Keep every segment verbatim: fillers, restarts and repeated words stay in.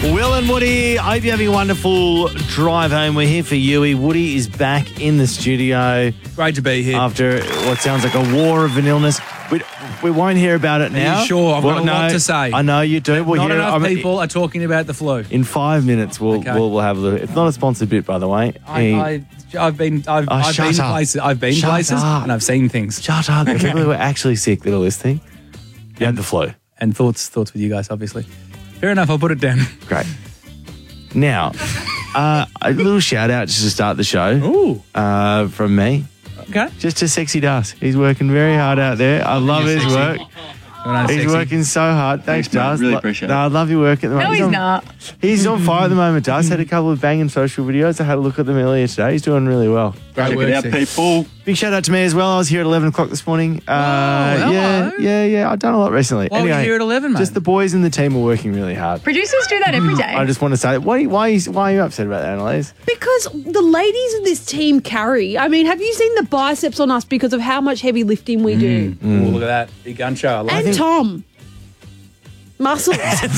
Will and Woody, I hope you're having a wonderful drive home. We're here for you. Woody is back in the studio. Great to be here. After what sounds like a war of an illness. We, we won't hear about it now. Are you sure? I've well, got a no, lot to say. I know you do. We'll Not hear, enough I mean, people are talking about the flu. In five minutes, we'll Okay. we'll, we'll have a little. It's not a sponsored bit, by the way. I, He- I, I've been, I've, Oh, I've shut been up. places, I've been Shut places, up. and I've seen things. Shut up. The people who are actually sick that are listening, you had the flu. And thoughts, thoughts with you guys, obviously. Fair enough. I'll put it down. Great. Now, uh, a little shout out just to start the show Ooh. uh, from me. Okay. Just to Sexy Das. He's working very hard out there. I love his sexy. work. Well done, He's sexy. working so hard. Thanks, Thanks, mate. Das. Really Lo- appreciate no, it. I love your work at the moment. No, he's on, not. He's on fire at the moment, Das. Had a couple of banging social videos. I had a look at them earlier today. He's doing really well. Great Check work, it out, sexy. people. Big shout out to me as well. I was here at eleven o'clock this morning. Uh, hello. yeah, yeah, yeah. I've done a lot recently. Why were you anyway, here at eleven, mate? just the boys and the team are working really hard. Producers do that every day. I just want to say, why, why, are you, why are you upset about that, Annalise? Because the ladies of this team carry. I mean, have you seen the biceps on us because of how much heavy lifting we do? Ooh, look at that. Big gun show. I like And it. Tom. Muscles.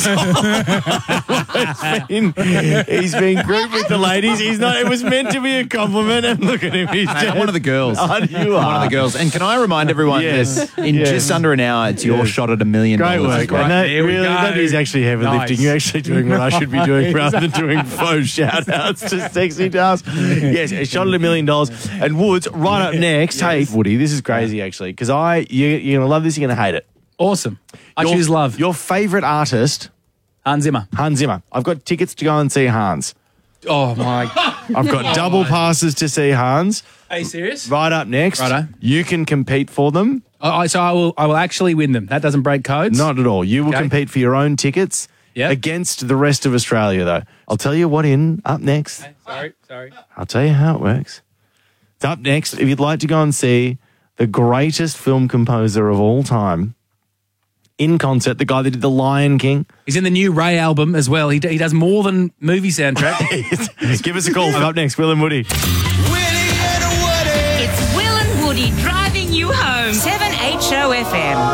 He's been grouped with the ladies. He's not. It was meant to be a compliment, and look at him. He's Hey, I'm one of the girls. Oh, you are One of the girls. And can I remind everyone Yes. that in Yes. just under an hour, it's your Yes. shot at a million Great dollars. work. Right, And that, there we really, go. that is actually heavy Nice. lifting. You're actually doing what I should be doing rather than doing faux shout outs to Sexy Das. Yes, a shot at a million dollars. And Woods, right up next. Hey, Woody, this is crazy actually, because I, you, you're going to love this, you're going to hate it. Awesome. I Your- choose love. Your favourite artist, Hans Zimmer. Hans Zimmer. I've got tickets to go and see Hans. Oh, my. I've got double passes to see Hans. Are you serious? Right up next, Righto. you can compete for them. Oh, I- so I will, I will actually win them. That doesn't break codes? Not at all. You will Okay. compete for your own tickets Yep. against the rest of Australia, though. I'll tell you what in up next. Sorry, sorry. I'll tell you how it works. It's up next. If you'd like to go and see the greatest film composer of all time in concert, the guy that did The Lion King, He's in the new Ray album as well. He, d- he does more than movie soundtrack. give us a call. Up next, Will and Woody. It's Will and Woody driving you home. seven H O F M.